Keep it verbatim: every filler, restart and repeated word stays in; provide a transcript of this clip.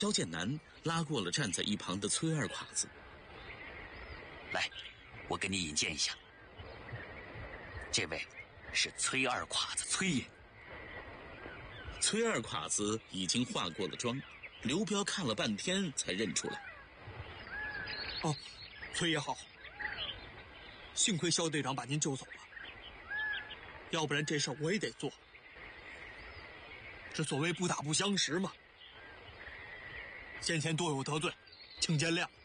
萧剑南拉过了站在一旁的崔二侉子。 来，我给你引荐一下，这位是崔二侉子崔爷。 崔二侉子已经化过了妆，刘彪看了半天才认出来。 哦，崔爷好，幸亏萧队长把您救走了，要不然这事儿我也得做。这所谓不打不相识嘛。先前多有得罪，请见谅。